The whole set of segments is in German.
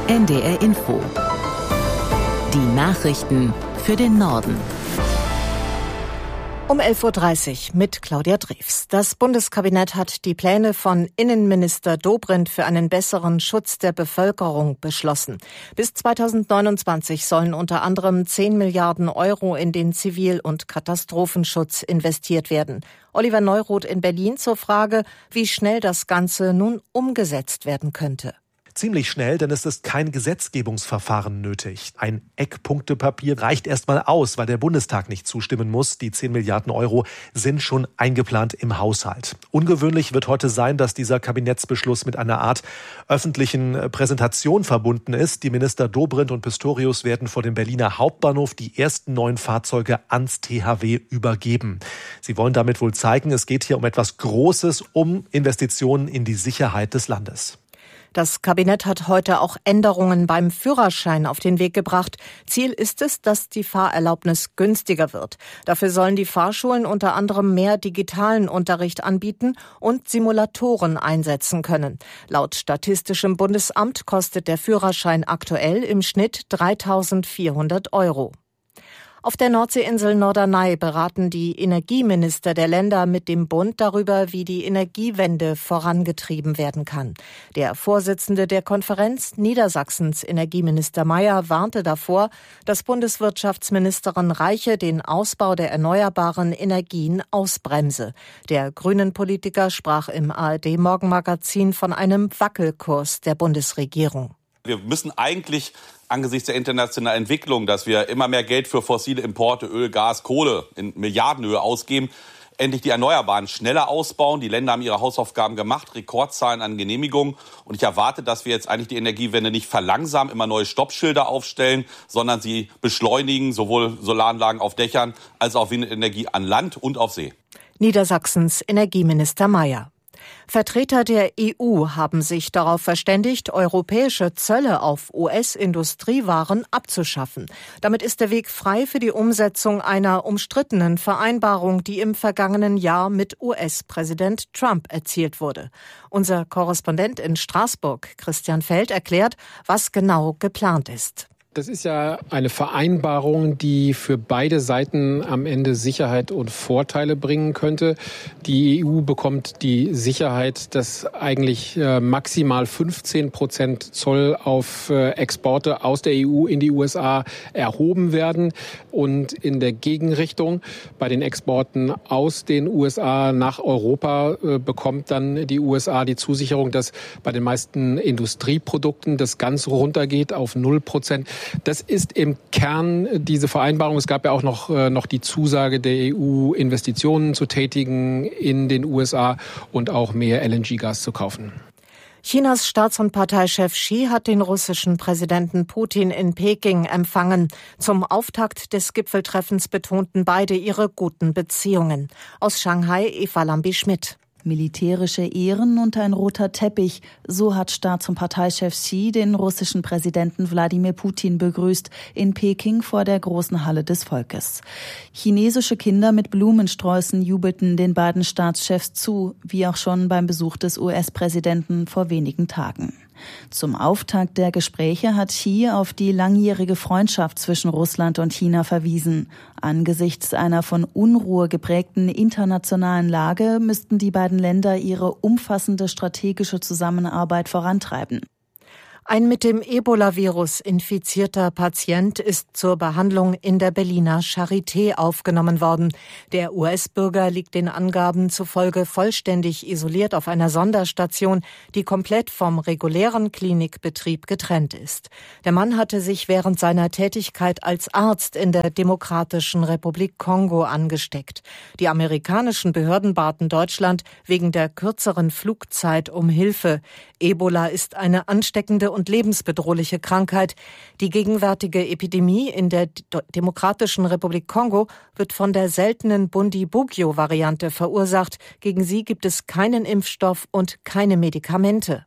NDR Info. Die Nachrichten für den Norden. Um 11.30 Uhr mit Claudia Drews. Das Bundeskabinett hat die Pläne von Innenminister Dobrindt für einen besseren Schutz der Bevölkerung beschlossen. Bis 2029 sollen unter anderem 10 Milliarden Euro in den Zivil- und Katastrophenschutz investiert werden. Oliver Neuroth in Berlin zur Frage, wie schnell das Ganze nun umgesetzt werden könnte. Ziemlich schnell, denn es ist kein Gesetzgebungsverfahren nötig. Ein Eckpunktepapier reicht erstmal aus, weil der Bundestag nicht zustimmen muss. Die 10 Milliarden Euro sind schon eingeplant im Haushalt. Ungewöhnlich wird heute sein, dass dieser Kabinettsbeschluss mit einer Art öffentlichen Präsentation verbunden ist. Die Minister Dobrindt und Pistorius werden vor dem Berliner Hauptbahnhof die ersten neuen Fahrzeuge ans THW übergeben. Sie wollen damit wohl zeigen, es geht hier um etwas Großes, um Investitionen in die Sicherheit des Landes. Das Kabinett hat heute auch Änderungen beim Führerschein auf den Weg gebracht. Ziel ist es, dass die Fahrerlaubnis günstiger wird. Dafür sollen die Fahrschulen unter anderem mehr digitalen Unterricht anbieten und Simulatoren einsetzen können. Laut Statistischem Bundesamt kostet der Führerschein aktuell im Schnitt 3.400 Euro. Auf der Nordseeinsel Norderney beraten die Energieminister der Länder mit dem Bund darüber, wie die Energiewende vorangetrieben werden kann. Der Vorsitzende der Konferenz, Niedersachsens Energieminister Mayer, warnte davor, dass Bundeswirtschaftsministerin Reiche den Ausbau der erneuerbaren Energien ausbremse. Der Grünen-Politiker sprach im ARD-Morgenmagazin von einem Wackelkurs der Bundesregierung. Wir müssen eigentlich angesichts der internationalen Entwicklung, dass wir immer mehr Geld für fossile Importe, Öl, Gas, Kohle in Milliardenhöhe ausgeben, endlich die Erneuerbaren schneller ausbauen. Die Länder haben ihre Hausaufgaben gemacht, Rekordzahlen an Genehmigungen. Und ich erwarte, dass wir jetzt eigentlich die Energiewende nicht verlangsamen, immer neue Stoppschilder aufstellen, sondern sie beschleunigen, sowohl Solaranlagen auf Dächern als auch Windenergie an Land und auf See. Niedersachsens Energieminister Mayer. Vertreter der EU haben sich darauf verständigt, europäische Zölle auf US-Industriewaren abzuschaffen. Damit ist der Weg frei für die Umsetzung einer umstrittenen Vereinbarung, die im vergangenen Jahr mit US-Präsident Trump erzielt wurde. Unser Korrespondent in Straßburg, Christian Feld, erklärt, was genau geplant ist. Das ist ja eine Vereinbarung, die für beide Seiten am Ende Sicherheit und Vorteile bringen könnte. Die EU bekommt die Sicherheit, dass eigentlich maximal 15% Zoll auf Exporte aus der EU in die USA erhoben werden. Und in der Gegenrichtung bei den Exporten aus den USA nach Europa bekommt dann die USA die Zusicherung, dass bei den meisten Industrieprodukten das ganz runtergeht auf 0%. Das ist im Kern diese Vereinbarung. Es gab ja auch noch die Zusage der EU, Investitionen zu tätigen in den USA und auch mehr LNG-Gas zu kaufen. Chinas Staats- und Parteichef Xi hat den russischen Präsidenten Putin in Peking empfangen. Zum Auftakt des Gipfeltreffens betonten beide ihre guten Beziehungen. Aus Shanghai Eva Lambi-Schmidt. Militärische Ehren und ein roter Teppich, so hat Staats- und Parteichef Xi den russischen Präsidenten Wladimir Putin begrüßt in Peking vor der großen Halle des Volkes. Chinesische Kinder mit Blumensträußen jubelten den beiden Staatschefs zu, wie auch schon beim Besuch des US-Präsidenten vor wenigen Tagen. Zum Auftakt der Gespräche hat Xi auf die langjährige Freundschaft zwischen Russland und China verwiesen. Angesichts einer von Unruhe geprägten internationalen Lage müssten die beiden Länder ihre umfassende strategische Zusammenarbeit vorantreiben. Ein mit dem Ebola-Virus infizierter Patient ist zur Behandlung in der Berliner Charité aufgenommen worden. Der US-Bürger liegt den Angaben zufolge vollständig isoliert auf einer Sonderstation, die komplett vom regulären Klinikbetrieb getrennt ist. Der Mann hatte sich während seiner Tätigkeit als Arzt in der Demokratischen Republik Kongo angesteckt. Die amerikanischen Behörden baten Deutschland wegen der kürzeren Flugzeit um Hilfe. Ebola ist eine ansteckende und lebensbedrohliche Krankheit. Die gegenwärtige Epidemie in der Demokratischen Republik Kongo wird von der seltenen Bundibugyo-Variante verursacht. Gegen sie gibt es keinen Impfstoff und keine Medikamente.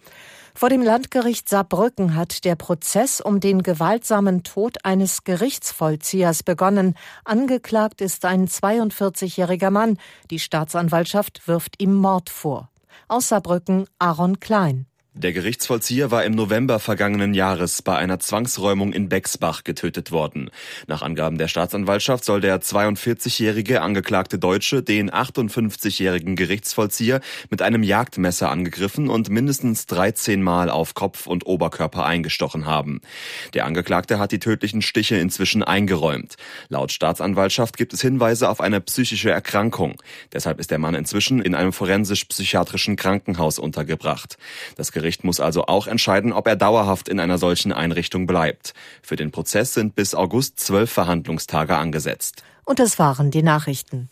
Vor dem Landgericht Saarbrücken hat der Prozess um den gewaltsamen Tod eines Gerichtsvollziehers begonnen. Angeklagt ist ein 42-jähriger Mann. Die Staatsanwaltschaft wirft ihm Mord vor. Aus Saarbrücken Aaron Klein. Der Gerichtsvollzieher war im November vergangenen Jahres bei einer Zwangsräumung in Bexbach getötet worden. Nach Angaben der Staatsanwaltschaft soll der 42-jährige angeklagte Deutsche den 58-jährigen Gerichtsvollzieher mit einem Jagdmesser angegriffen und mindestens 13 Mal auf Kopf und Oberkörper eingestochen haben. Der Angeklagte hat die tödlichen Stiche inzwischen eingeräumt. Laut Staatsanwaltschaft gibt es Hinweise auf eine psychische Erkrankung. Deshalb ist der Mann inzwischen in einem forensisch-psychiatrischen Krankenhaus untergebracht. Das Gericht muss also auch entscheiden, ob er dauerhaft in einer solchen Einrichtung bleibt. Für den Prozess sind bis August 12 Verhandlungstage angesetzt. Und das waren die Nachrichten.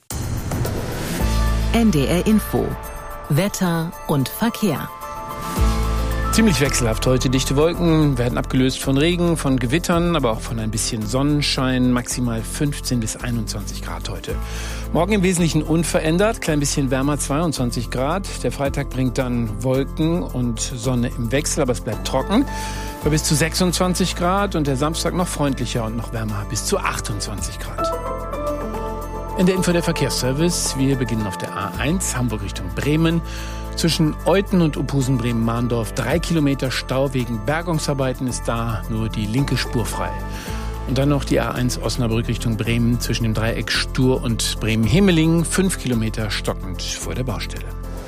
NDR Info. Wetter und Verkehr. Ziemlich wechselhaft heute. Dichte Wolken werden abgelöst von Regen, von Gewittern, aber auch von ein bisschen Sonnenschein. Maximal 15 bis 21 Grad heute. Morgen im Wesentlichen unverändert, klein bisschen wärmer, 22 Grad. Der Freitag bringt dann Wolken und Sonne im Wechsel, aber es bleibt trocken. Bei bis zu 26 Grad und der Samstag noch freundlicher und noch wärmer, bis zu 28 Grad. In der Info der Verkehrsservice. Wir beginnen auf der A1 Hamburg Richtung Bremen. Zwischen Euthen und Uphusen-Bremen-Mahndorf 3 Kilometer Stau wegen Bergungsarbeiten ist da nur die linke Spur frei. Und dann noch die A1 Osnabrück Richtung Bremen zwischen dem Dreieck Stur und Bremen-Hemelingen 5 Kilometer stockend vor der Baustelle.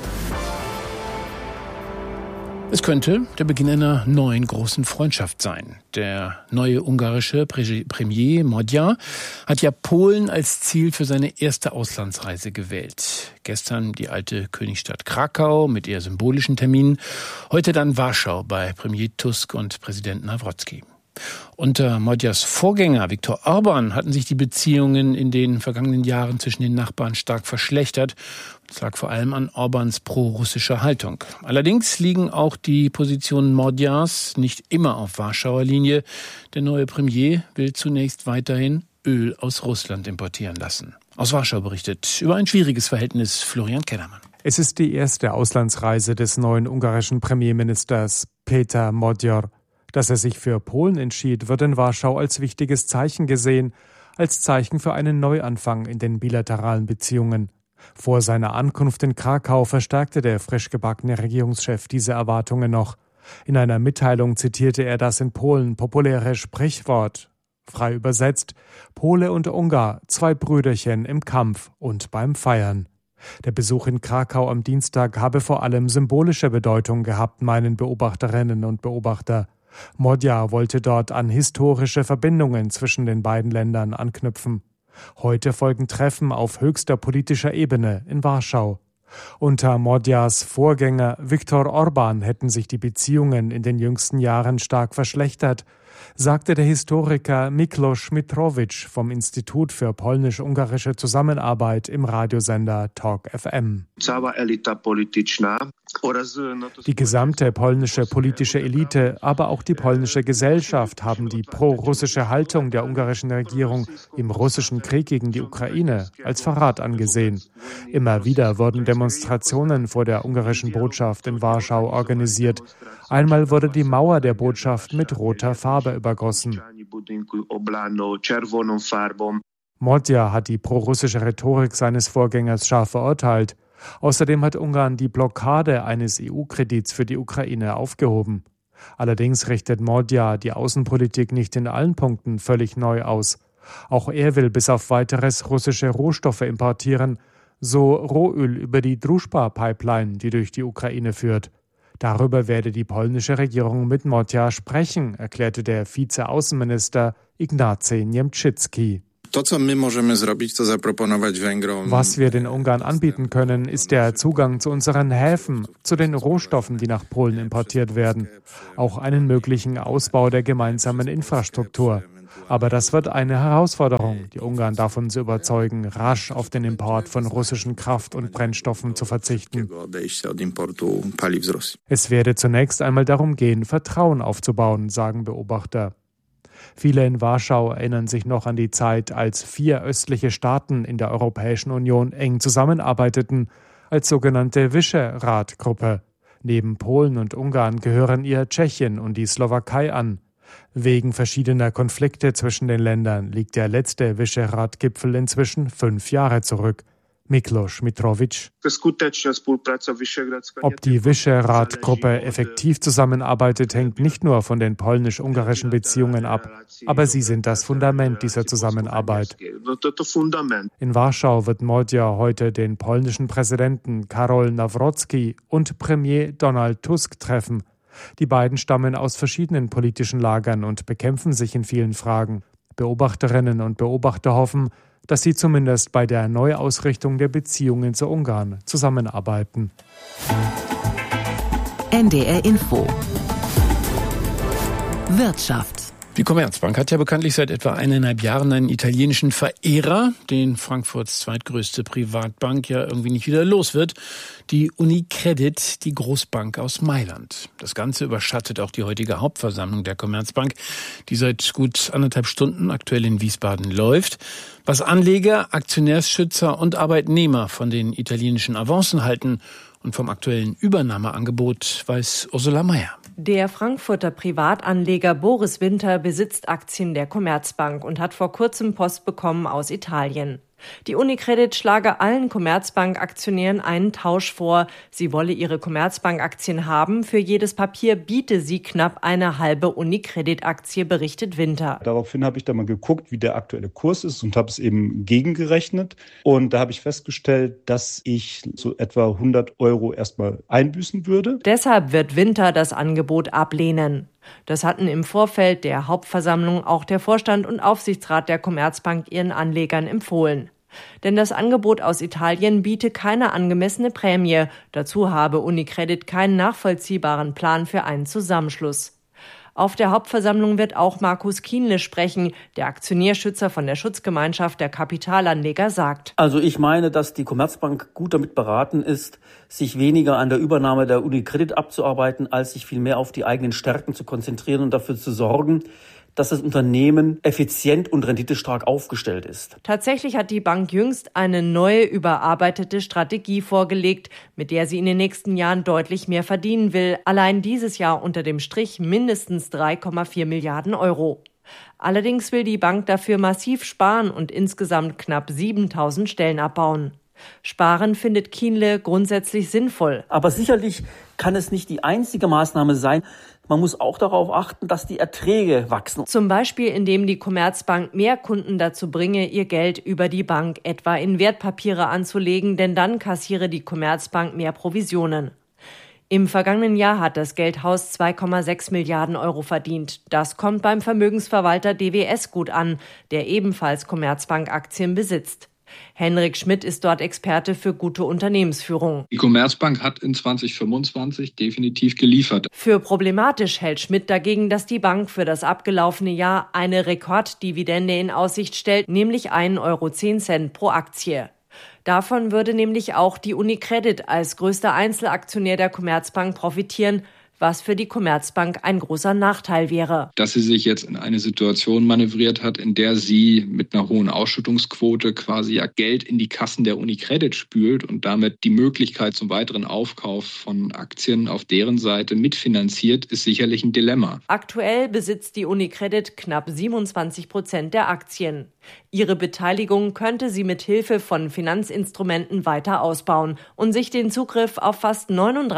Es könnte der Beginn einer neuen großen Freundschaft sein. Der neue ungarische Premier Magyar hat ja Polen als Ziel für seine erste Auslandsreise gewählt. Gestern die alte Königstadt Krakau mit eher symbolischen Terminen. Heute dann Warschau bei Premier Tusk und Präsident Nawrocki. Unter Magyars Vorgänger Viktor Orbán hatten sich die Beziehungen in den vergangenen Jahren zwischen den Nachbarn stark verschlechtert. Das lag vor allem an Orbáns pro-russischer Haltung. Allerdings liegen auch die Positionen Magyars nicht immer auf Warschauer Linie. Der neue Premier will zunächst weiterhin Öl aus Russland importieren lassen. Aus Warschau berichtet über ein schwieriges Verhältnis Florian Kellermann. Es ist die erste Auslandsreise des neuen ungarischen Premierministers Péter Magyar. Dass er sich für Polen entschied, wird in Warschau als wichtiges Zeichen gesehen, als Zeichen für einen Neuanfang in den bilateralen Beziehungen. Vor seiner Ankunft in Krakau verstärkte der frisch gebackene Regierungschef diese Erwartungen noch. In einer Mitteilung zitierte er das in Polen populäre Sprichwort. Frei übersetzt: Pole und Ungar, zwei Brüderchen im Kampf und beim Feiern. Der Besuch in Krakau am Dienstag habe vor allem symbolische Bedeutung gehabt, meinen Beobachterinnen und Beobachter. Magyar wollte dort an historische Verbindungen zwischen den beiden Ländern anknüpfen. Heute folgen Treffen auf höchster politischer Ebene in Warschau. Unter Magyars Vorgänger Viktor Orbán hätten sich die Beziehungen in den jüngsten Jahren stark verschlechtert, sagte der Historiker Miklos Mitrowicz vom Institut für polnisch-ungarische Zusammenarbeit im Radiosender Talk FM. Die gesamte polnische politische Elite, aber auch die polnische Gesellschaft haben die pro-russische Haltung der ungarischen Regierung im russischen Krieg gegen die Ukraine als Verrat angesehen. Immer wieder wurden Demonstrationen vor der ungarischen Botschaft in Warschau organisiert. Einmal wurde die Mauer der Botschaft mit roter Farbe übergossen. Magyar hat die pro-russische Rhetorik seines Vorgängers scharf verurteilt. Außerdem hat Ungarn die Blockade eines EU-Kredits für die Ukraine aufgehoben. Allerdings richtet Magyar die Außenpolitik nicht in allen Punkten völlig neu aus. Auch er will bis auf Weiteres russische Rohstoffe importieren, so Rohöl über die Družba-Pipeline, die durch die Ukraine führt. Darüber werde die polnische Regierung mit Magyar sprechen, erklärte der Vize-Außenminister Ignacy Niemczycki. Was wir den Ungarn anbieten können, ist der Zugang zu unseren Häfen, zu den Rohstoffen, die nach Polen importiert werden, auch einen möglichen Ausbau der gemeinsamen Infrastruktur. Aber das wird eine Herausforderung, die Ungarn davon zu überzeugen, rasch auf den Import von russischen Kraft- und Brennstoffen zu verzichten. Es werde zunächst einmal darum gehen, Vertrauen aufzubauen, sagen Beobachter. Viele in Warschau erinnern sich noch an die Zeit, als 4 östliche Staaten in der Europäischen Union eng zusammenarbeiteten, als sogenannte Visegrad-Gruppe. Neben Polen und Ungarn gehören ihr Tschechien und die Slowakei an. Wegen verschiedener Konflikte zwischen den Ländern liegt der letzte Visegrad-Gipfel inzwischen 5 Jahre zurück. Miklos Mitrovic. Ob die Visegrad-Gruppe effektiv zusammenarbeitet, hängt nicht nur von den polnisch-ungarischen Beziehungen ab, aber sie sind das Fundament dieser Zusammenarbeit. In Warschau wird Magyar heute den polnischen Präsidenten Karol Nawrocki und Premier Donald Tusk treffen. Die beiden stammen aus verschiedenen politischen Lagern und bekämpfen sich in vielen Fragen. Beobachterinnen und Beobachter hoffen, dass sie zumindest bei der Neuausrichtung der Beziehungen zu Ungarn zusammenarbeiten. NDR Info. Wirtschaft. Die Commerzbank hat ja bekanntlich seit etwa 1,5 Jahren einen italienischen Verehrer, den Frankfurts zweitgrößte Privatbank ja irgendwie nicht wieder los wird. Die Unicredit, die Großbank aus Mailand. Das Ganze überschattet auch die heutige Hauptversammlung der Commerzbank, die seit gut 1,5 Stunden aktuell in Wiesbaden läuft. Was Anleger, Aktionärsschützer und Arbeitnehmer von den italienischen Avancen halten und vom aktuellen Übernahmeangebot, weiß Ursula Mayer. Der Frankfurter Privatanleger Boris Winter besitzt Aktien der Commerzbank und hat vor kurzem Post bekommen aus Italien. Die Unicredit schlage allen Commerzbank-Aktionären einen Tausch vor. Sie wolle ihre Commerzbank-Aktien haben. Für jedes Papier biete sie knapp eine halbe Unicredit-Aktie, berichtet Winter. Daraufhin habe ich dann mal geguckt, wie der aktuelle Kurs ist und habe es eben gegengerechnet. Und da habe ich festgestellt, dass ich so etwa 100 € erstmal einbüßen würde. Deshalb wird Winter das Angebot ablehnen. Das hatten im Vorfeld der Hauptversammlung auch der Vorstand und Aufsichtsrat der Commerzbank ihren Anlegern empfohlen. Denn das Angebot aus Italien biete keine angemessene Prämie. Dazu habe Unicredit keinen nachvollziehbaren Plan für einen Zusammenschluss. Auf der Hauptversammlung wird auch Markus Kienle sprechen. Der Aktionärschützer von der Schutzgemeinschaft der Kapitalanleger sagt: Also ich meine, dass die Commerzbank gut damit beraten ist, sich weniger an der Übernahme der Unicredit abzuarbeiten, als sich vielmehr auf die eigenen Stärken zu konzentrieren und dafür zu sorgen, dass das Unternehmen effizient und renditestark aufgestellt ist. Tatsächlich hat die Bank jüngst eine neue, überarbeitete Strategie vorgelegt, mit der sie in den nächsten Jahren deutlich mehr verdienen will. Allein dieses Jahr unter dem Strich mindestens 3,4 Milliarden €. Allerdings will die Bank dafür massiv sparen und insgesamt knapp 7.000 Stellen abbauen. Sparen findet Kienle grundsätzlich sinnvoll. Aber sicherlich kann es nicht die einzige Maßnahme sein. Man muss auch darauf achten, dass die Erträge wachsen. Zum Beispiel, indem die Commerzbank mehr Kunden dazu bringe, ihr Geld über die Bank etwa in Wertpapiere anzulegen, denn dann kassiere die Commerzbank mehr Provisionen. Im vergangenen Jahr hat das Geldhaus 2,6 Milliarden € verdient. Das kommt beim Vermögensverwalter DWS gut an, der ebenfalls Commerzbank-Aktien besitzt. Henrik Schmidt ist dort Experte für gute Unternehmensführung. Die Commerzbank hat in 2025 definitiv geliefert. Für problematisch hält Schmidt dagegen, dass die Bank für das abgelaufene Jahr eine Rekorddividende in Aussicht stellt, nämlich 1,10 € pro Aktie. Davon würde nämlich auch die Unicredit als größter Einzelaktionär der Commerzbank profitieren, was für die Commerzbank ein großer Nachteil wäre. Dass sie sich jetzt in eine Situation manövriert hat, in der sie mit einer hohen Ausschüttungsquote quasi ja Geld in die Kassen der Unicredit spült und damit die Möglichkeit zum weiteren Aufkauf von Aktien auf deren Seite mitfinanziert, ist sicherlich ein Dilemma. Aktuell besitzt die Unicredit knapp 27% der Aktien. Ihre Beteiligung könnte sie mit Hilfe von Finanzinstrumenten weiter ausbauen und sich den Zugriff auf fast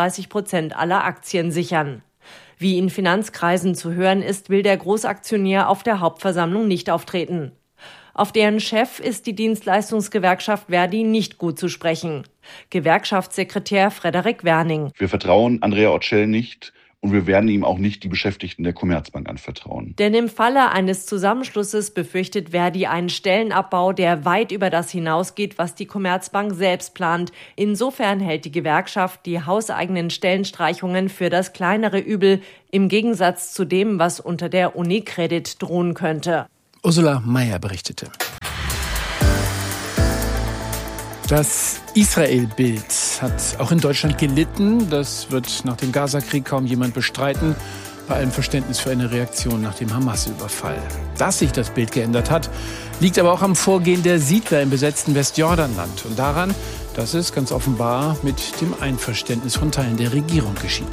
39% aller Aktien sichern. Wie in Finanzkreisen zu hören ist, will der Großaktionär auf der Hauptversammlung nicht auftreten. Auf deren Chef ist die Dienstleistungsgewerkschaft Verdi nicht gut zu sprechen. Gewerkschaftssekretär Frederik Werning. Wir vertrauen Andrea Orcel nicht. Und wir werden ihm auch nicht die Beschäftigten der Commerzbank anvertrauen. Denn im Falle eines Zusammenschlusses befürchtet Verdi einen Stellenabbau, der weit über das hinausgeht, was die Commerzbank selbst plant. Insofern hält die Gewerkschaft die hauseigenen Stellenstreichungen für das kleinere Übel, im Gegensatz zu dem, was unter der Unicredit drohen könnte. Ursula Mayer berichtete. Das Israel-Bild hat auch in Deutschland gelitten. Das wird nach dem Gaza-Krieg kaum jemand bestreiten. Bei allem Verständnis für eine Reaktion nach dem Hamas-Überfall. Dass sich das Bild geändert hat, liegt aber auch am Vorgehen der Siedler im besetzten Westjordanland und daran, dass es ganz offenbar mit dem Einverständnis von Teilen der Regierung geschieht.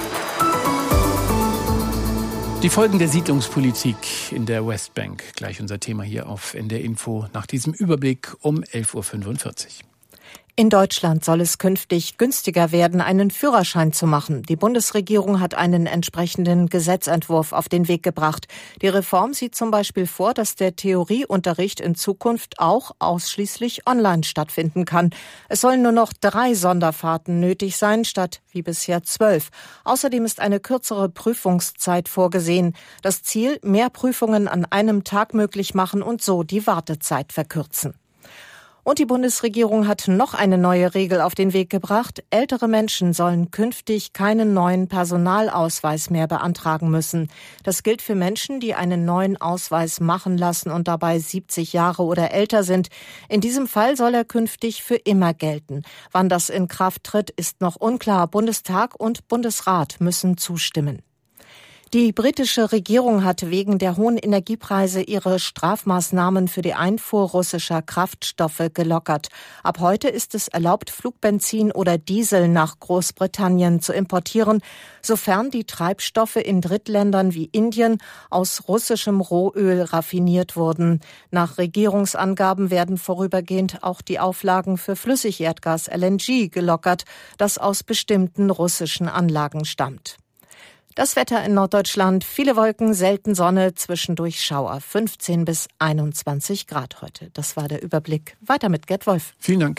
Die Folgen der Siedlungspolitik in der Westbank. Gleich unser Thema hier auf NDR Info nach diesem Überblick um 11.45 Uhr. In Deutschland soll es künftig günstiger werden, einen Führerschein zu machen. Die Bundesregierung hat einen entsprechenden Gesetzentwurf auf den Weg gebracht. Die Reform sieht zum Beispiel vor, dass der Theorieunterricht in Zukunft auch ausschließlich online stattfinden kann. Es sollen nur noch 3 Sonderfahrten nötig sein, statt wie bisher 12. Außerdem ist eine kürzere Prüfungszeit vorgesehen. Das Ziel: mehr Prüfungen an einem Tag möglich machen und so die Wartezeit verkürzen. Und die Bundesregierung hat noch eine neue Regel auf den Weg gebracht. Ältere Menschen sollen künftig keinen neuen Personalausweis mehr beantragen müssen. Das gilt für Menschen, die einen neuen Ausweis machen lassen und dabei 70 Jahre oder älter sind. In diesem Fall soll er künftig für immer gelten. Wann das in Kraft tritt, ist noch unklar. Bundestag und Bundesrat müssen zustimmen. Die britische Regierung hat wegen der hohen Energiepreise ihre Strafmaßnahmen für die Einfuhr russischer Kraftstoffe gelockert. Ab heute ist es erlaubt, Flugbenzin oder Diesel nach Großbritannien zu importieren, sofern die Treibstoffe in Drittländern wie Indien aus russischem Rohöl raffiniert wurden. Nach Regierungsangaben werden vorübergehend auch die Auflagen für Flüssigerdgas LNG gelockert, das aus bestimmten russischen Anlagen stammt. Das Wetter in Norddeutschland: viele Wolken, selten Sonne, zwischendurch Schauer, 15 bis 21 Grad heute. Das war der Überblick. Weiter mit Gerd Wolf. Vielen Dank.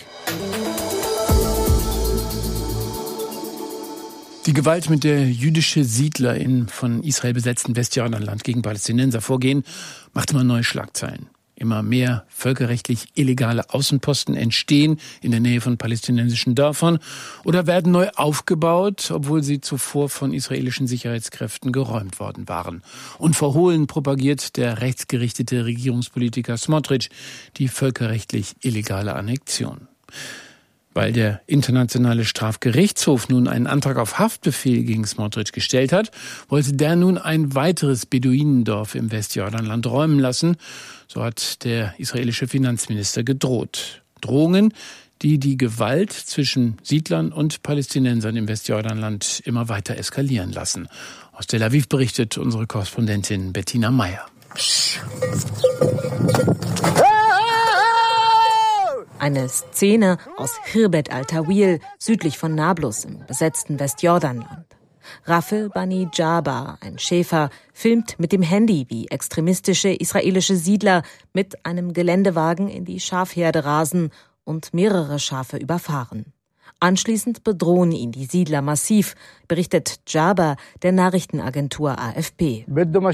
Die Gewalt, mit der jüdische Siedler in von Israel besetzten Westjordanland gegen Palästinenser vorgehen, macht immer neue Schlagzeilen. Immer mehr völkerrechtlich illegale Außenposten entstehen in der Nähe von palästinensischen Dörfern oder werden neu aufgebaut, obwohl sie zuvor von israelischen Sicherheitskräften geräumt worden waren. Und verhohlen propagiert der rechtsgerichtete Regierungspolitiker Smotrich die völkerrechtlich illegale Annexion. Weil der Internationale Strafgerichtshof nun einen Antrag auf Haftbefehl gegen Smotrich gestellt hat, wollte der nun ein weiteres Beduinendorf im Westjordanland räumen lassen. So hat der israelische Finanzminister gedroht. Drohungen, die die Gewalt zwischen Siedlern und Palästinensern im Westjordanland immer weiter eskalieren lassen. Aus Tel Aviv berichtet unsere Korrespondentin Bettina Meyer. Eine Szene aus Khirbet al-Tawil, südlich von Nablus im besetzten Westjordanland. Rafel Bani Jaber, ein Schäfer, filmt mit dem Handy, wie extremistische israelische Siedler mit einem Geländewagen in die Schafherde rasen und mehrere Schafe überfahren. Anschließend bedrohen ihn die Siedler massiv, berichtet Jaber der Nachrichtenagentur AFP.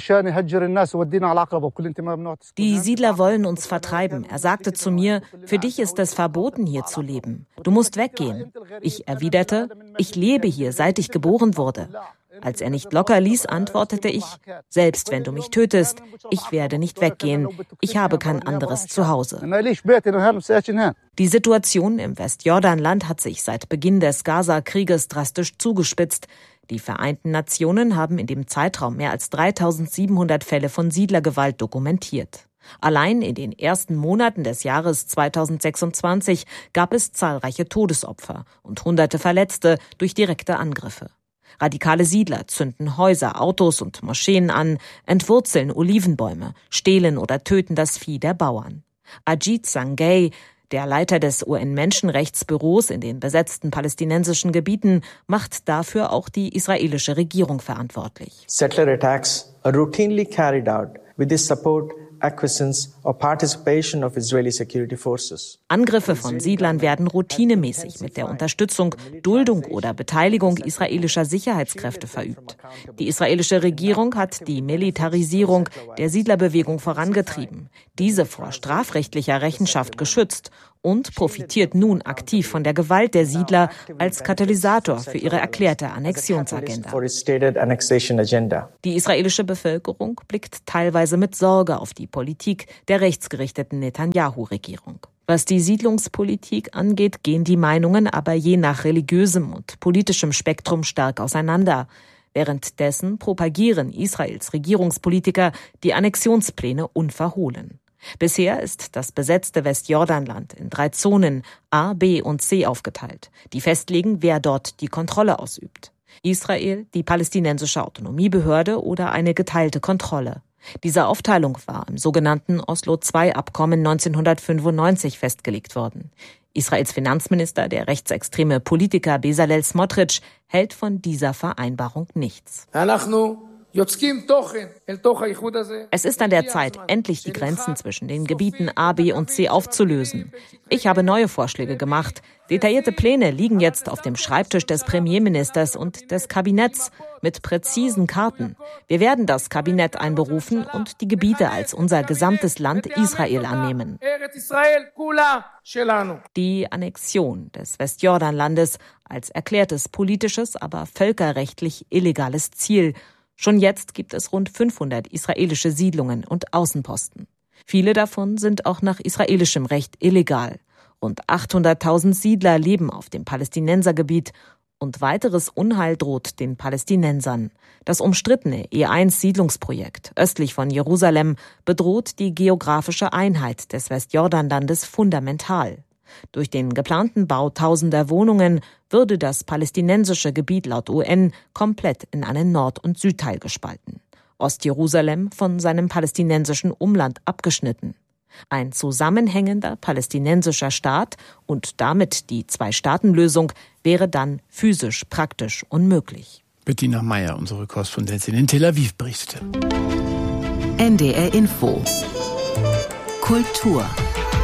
Die Siedler wollen uns vertreiben. Er sagte zu mir: Für dich ist es verboten, hier zu leben. Du musst weggehen. Ich erwiderte: Ich lebe hier, seit ich geboren wurde. Als er nicht locker ließ, antwortete ich: Selbst wenn du mich tötest, ich werde nicht weggehen. Ich habe kein anderes Zuhause. Die Situation im Westjordanland hat sich seit Beginn des Gaza-Krieges drastisch zugespitzt. Die Vereinten Nationen haben in dem Zeitraum mehr als 3700 Fälle von Siedlergewalt dokumentiert. Allein in den ersten Monaten des Jahres 2026 gab es zahlreiche Todesopfer und Hunderte Verletzte durch direkte Angriffe. Radikale Siedler zünden Häuser, Autos und Moscheen an, entwurzeln Olivenbäume, stehlen oder töten das Vieh der Bauern. Ajit Sangay, der Leiter des UN-Menschenrechtsbüros in den besetzten palästinensischen Gebieten, macht dafür auch die israelische Regierung verantwortlich. Settler attacks are routinely carried out with the support, acquiescence or participation of Israeli security forces. Angriffe von Siedlern werden routinemäßig mit der Unterstützung, Duldung oder Beteiligung israelischer Sicherheitskräfte verübt. Die israelische Regierung hat die Militarisierung der Siedlerbewegung vorangetrieben, diese vor strafrechtlicher Rechenschaft geschützt und profitiert nun aktiv von der Gewalt der Siedler als Katalysator für ihre erklärte Annexionsagenda. Die israelische Bevölkerung blickt teilweise mit Sorge auf die Politik der rechtsgerichteten Netanyahu-Regierung. Was die Siedlungspolitik angeht, gehen die Meinungen aber je nach religiösem und politischem Spektrum stark auseinander. Währenddessen propagieren Israels Regierungspolitiker die Annexionspläne unverhohlen. Bisher ist das besetzte Westjordanland in 3 Zonen A, B und C aufgeteilt, die festlegen, wer dort die Kontrolle ausübt. Israel, die palästinensische Autonomiebehörde oder eine geteilte Kontrolle. Diese Aufteilung war im sogenannten Oslo-II-Abkommen 1995 festgelegt worden. Israels Finanzminister, der rechtsextreme Politiker Bezalel Smotrich, hält von dieser Vereinbarung nichts. Es ist an der Zeit, endlich die Grenzen zwischen den Gebieten A, B und C aufzulösen. Ich habe neue Vorschläge gemacht. Detaillierte Pläne liegen jetzt auf dem Schreibtisch des Premierministers und des Kabinetts mit präzisen Karten. Wir werden das Kabinett einberufen und die Gebiete als unser gesamtes Land Israel annehmen. Die Annexion des Westjordanlandes als erklärtes politisches, aber völkerrechtlich illegales Ziel. Schon jetzt gibt es rund 500 israelische Siedlungen und Außenposten. Viele davon sind auch nach israelischem Recht illegal. Rund 800.000 Siedler leben auf dem Palästinensergebiet und weiteres Unheil droht den Palästinensern. Das umstrittene E1-Siedlungsprojekt östlich von Jerusalem bedroht die geografische Einheit des Westjordanlandes fundamental. Durch den geplanten Bau tausender Wohnungen würde das palästinensische Gebiet laut UN komplett in einen Nord- und Südteil gespalten. Ostjerusalem von seinem palästinensischen Umland abgeschnitten. Ein zusammenhängender palästinensischer Staat und damit die Zwei-Staaten-Lösung wäre dann physisch praktisch unmöglich. Bettina Meyer, unsere Korrespondentin in Tel Aviv, berichtete. NDR Info. Kultur.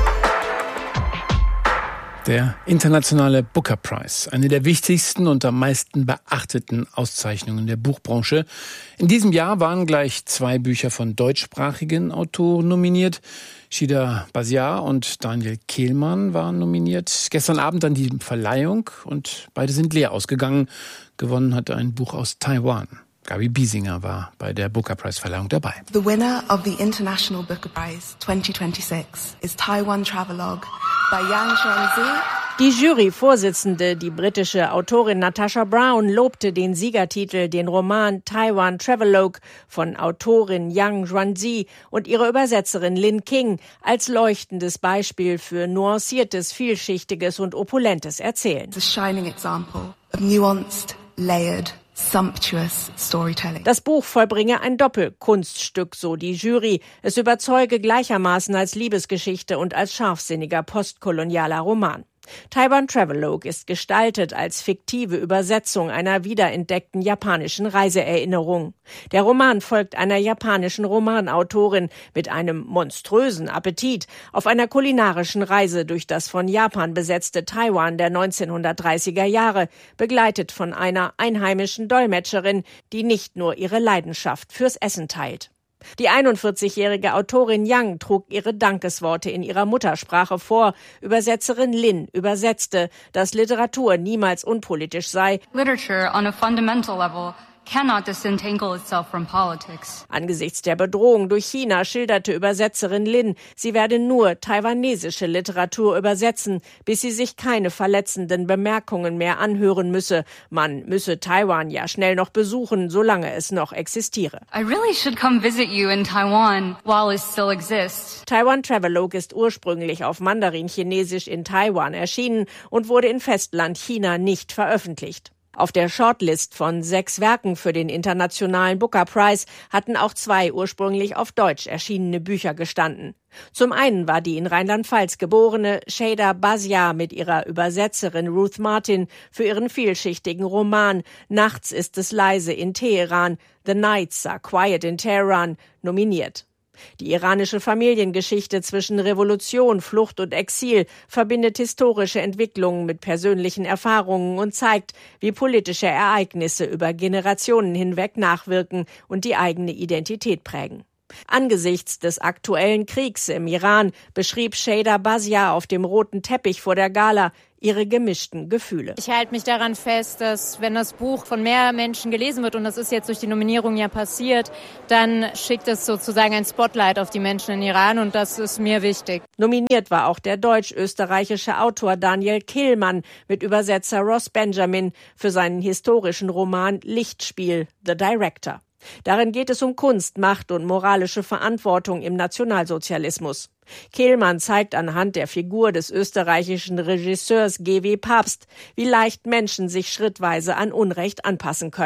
Der internationale Booker Prize, eine der wichtigsten und am meisten beachteten Auszeichnungen der Buchbranche. In diesem Jahr waren gleich 2 Bücher von deutschsprachigen Autoren nominiert. Shida Basiar und Daniel Kehlmann waren nominiert. Gestern Abend dann die Verleihung und beide sind leer ausgegangen. Gewonnen hat ein Buch aus Taiwan. Gabi Biesinger war bei der Booker Prize Verleihung dabei. The winner of the International Booker Prize 2026 is Taiwan Travelogue by Yang Zhuangzi. Die Juryvorsitzende, die britische Autorin Natasha Brown, lobte den Siegertitel, den Roman Taiwan Travelogue von Autorin Yang Zhuangzi und ihrer Übersetzerin Lin King als leuchtendes Beispiel für nuanciertes, vielschichtiges und opulentes Erzählen. It's a shining example of nuanced, layered, sumptuous storytelling. Das Buch vollbringe ein Doppelkunststück, so die Jury. Es überzeuge gleichermaßen als Liebesgeschichte und als scharfsinniger postkolonialer Roman. Taiwan Travelogue ist gestaltet als fiktive Übersetzung einer wiederentdeckten japanischen Reiseerinnerung. Der Roman folgt einer japanischen Romanautorin mit einem monströsen Appetit auf einer kulinarischen Reise durch das von Japan besetzte Taiwan der 1930er Jahre, begleitet von einer einheimischen Dolmetscherin, die nicht nur ihre Leidenschaft fürs Essen teilt. Die 41-jährige Autorin Yang trug ihre Dankesworte in ihrer Muttersprache vor. Übersetzerin Lin übersetzte, dass Literatur niemals unpolitisch sei. Literature on a fundamental level cannot disentangle itself from politics. Angesichts der Bedrohung durch China schilderte Übersetzerin Lin, sie werde nur taiwanesische Literatur übersetzen, bis sie sich keine verletzenden Bemerkungen mehr anhören müsse. Man müsse Taiwan ja schnell noch besuchen, solange es noch existiere. I really should come visit you in Taiwan while it still exists. Taiwan Travelogue ist ursprünglich auf Mandarin-Chinesisch in Taiwan erschienen und wurde in Festland China nicht veröffentlicht. Auf der Shortlist von 6 Werken für den internationalen Booker Prize hatten auch 2 ursprünglich auf Deutsch erschienene Bücher gestanden. Zum einen war die in Rheinland-Pfalz geborene Shida Basiar mit ihrer Übersetzerin Ruth Martin für ihren vielschichtigen Roman Nachts ist es leise in Teheran, The Nights are quiet in Tehran nominiert. Die iranische Familiengeschichte zwischen Revolution, Flucht und Exil verbindet historische Entwicklungen mit persönlichen Erfahrungen und zeigt, wie politische Ereignisse über Generationen hinweg nachwirken und die eigene Identität prägen. Angesichts des aktuellen Kriegs im Iran beschrieb Shida Basiar auf dem roten Teppich vor der Gala ihre gemischten Gefühle. Ich halte mich daran fest, dass wenn das Buch von mehr Menschen gelesen wird, und das ist jetzt durch die Nominierung ja passiert, dann schickt es sozusagen ein Spotlight auf die Menschen in Iran und das ist mir wichtig. Nominiert war auch der deutsch-österreichische Autor Daniel Kehlmann mit Übersetzer Ross Benjamin für seinen historischen Roman Lichtspiel, The Director. Darin geht es um Kunst, Macht und moralische Verantwortung im Nationalsozialismus. Kehlmann zeigt anhand der Figur des österreichischen Regisseurs G.W. Pabst, wie leicht Menschen sich schrittweise an Unrecht anpassen können.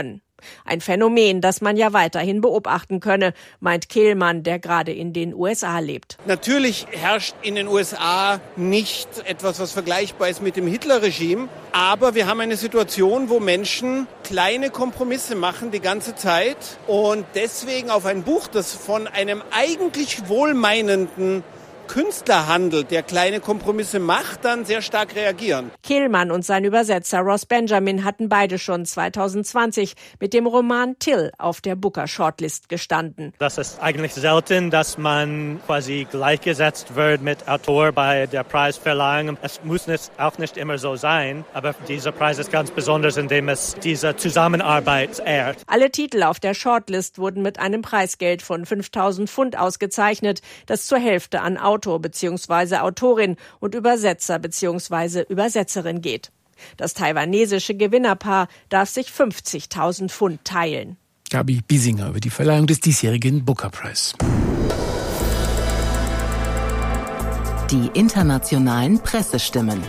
Ein Phänomen, das man ja weiterhin beobachten könne, meint Kehlmann, der gerade in den USA lebt. Natürlich herrscht in den USA nicht etwas, was vergleichbar ist mit dem Hitler-Regime. Aber wir haben eine Situation, wo Menschen kleine Kompromisse machen die ganze Zeit und deswegen auf ein Buch, das von einem eigentlich wohlmeinenden Künstler handelt, der kleine Kompromisse macht, dann sehr stark reagieren. Kehlmann und sein Übersetzer Ross Benjamin hatten beide schon 2020 mit dem Roman Till auf der Booker Shortlist gestanden. Das ist eigentlich selten, dass man quasi gleichgesetzt wird mit Autor bei der Preisverleihung. Es muss auch nicht immer so sein, aber dieser Preis ist ganz besonders, indem es diese Zusammenarbeit ehrt. Alle Titel auf der Shortlist wurden mit einem Preisgeld von 5.000 Pfund ausgezeichnet, das zur Hälfte an Autor bzw. Autorin und Übersetzer bzw. Übersetzerin geht. Das taiwanesische Gewinnerpaar darf sich 50.000 Pfund teilen. Gabi Biesinger über die Verleihung des diesjährigen Booker Prize. Die internationalen Pressestimmen.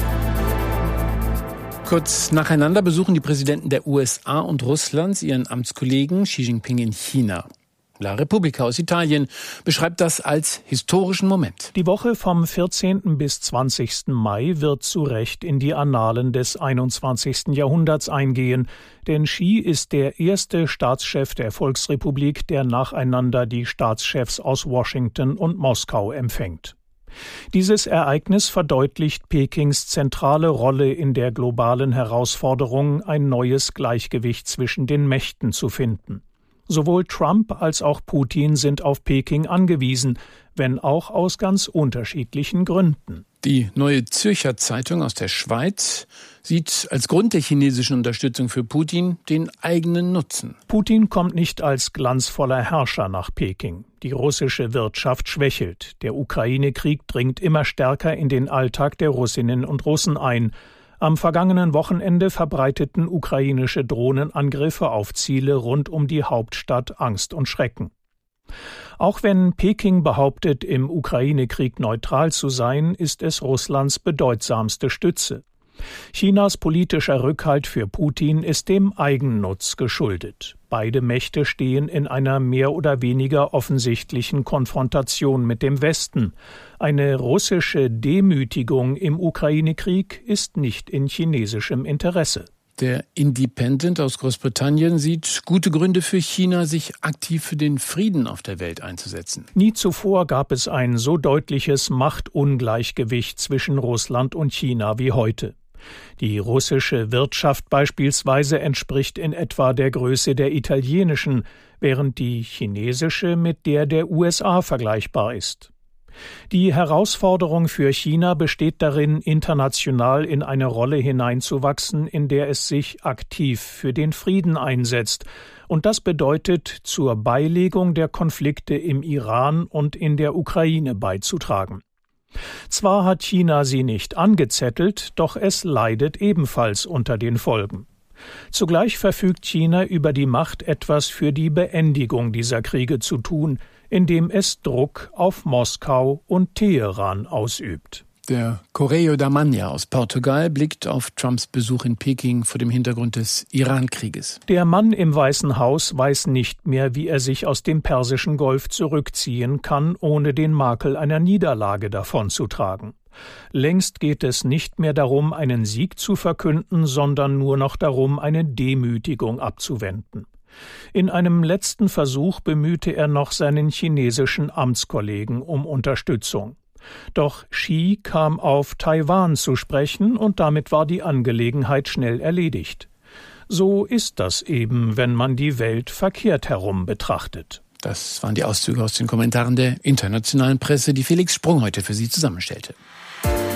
Kurz nacheinander besuchen die Präsidenten der USA und Russlands ihren Amtskollegen Xi Jinping in China. La Repubblica aus Italien beschreibt das als historischen Moment. Die Woche vom 14. bis 20. Mai wird zu Recht in die Annalen des 21. Jahrhunderts eingehen, denn Xi ist der erste Staatschef der Volksrepublik, der nacheinander die Staatschefs aus Washington und Moskau empfängt. Dieses Ereignis verdeutlicht Pekings zentrale Rolle in der globalen Herausforderung, ein neues Gleichgewicht zwischen den Mächten zu finden. Sowohl Trump als auch Putin sind auf Peking angewiesen, wenn auch aus ganz unterschiedlichen Gründen. Die Neue Zürcher Zeitung aus der Schweiz sieht als Grund der chinesischen Unterstützung für Putin den eigenen Nutzen. Putin kommt nicht als glanzvoller Herrscher nach Peking. Die russische Wirtschaft schwächelt. Der Ukraine-Krieg dringt immer stärker in den Alltag der Russinnen und Russen ein. Am vergangenen Wochenende verbreiteten ukrainische Drohnenangriffe auf Ziele rund um die Hauptstadt Angst und Schrecken. Auch wenn Peking behauptet, im Ukraine-Krieg neutral zu sein, ist es Russlands bedeutsamste Stütze. Chinas politischer Rückhalt für Putin ist dem Eigennutz geschuldet. Beide Mächte stehen in einer mehr oder weniger offensichtlichen Konfrontation mit dem Westen. Eine russische Demütigung im Ukraine-Krieg ist nicht in chinesischem Interesse. Der Independent aus Großbritannien sieht gute Gründe für China, sich aktiv für den Frieden auf der Welt einzusetzen. Nie zuvor gab es ein so deutliches Machtungleichgewicht zwischen Russland und China wie heute. Die russische Wirtschaft beispielsweise entspricht in etwa der Größe der italienischen, während die chinesische mit der USA vergleichbar ist. Die Herausforderung für China besteht darin, international in eine Rolle hineinzuwachsen, in der es sich aktiv für den Frieden einsetzt. Und das bedeutet, zur Beilegung der Konflikte im Iran und in der Ukraine beizutragen. Zwar hat China sie nicht angezettelt, doch es leidet ebenfalls unter den Folgen. Zugleich verfügt China über die Macht, etwas für die Beendigung dieser Kriege zu tun, indem es Druck auf Moskau und Teheran ausübt. Der Correio da Manhã aus Portugal blickt auf Trumps Besuch in Peking vor dem Hintergrund des Iran-Krieges. Der Mann im Weißen Haus weiß nicht mehr, wie er sich aus dem Persischen Golf zurückziehen kann, ohne den Makel einer Niederlage davonzutragen. Längst geht es nicht mehr darum, einen Sieg zu verkünden, sondern nur noch darum, eine Demütigung abzuwenden. In einem letzten Versuch bemühte er noch seinen chinesischen Amtskollegen um Unterstützung. Doch Xi kam auf Taiwan zu sprechen und damit war die Angelegenheit schnell erledigt. So ist das eben, wenn man die Welt verkehrt herum betrachtet. Das waren die Auszüge aus den Kommentaren der internationalen Presse, die Felix Sprung heute für Sie zusammenstellte.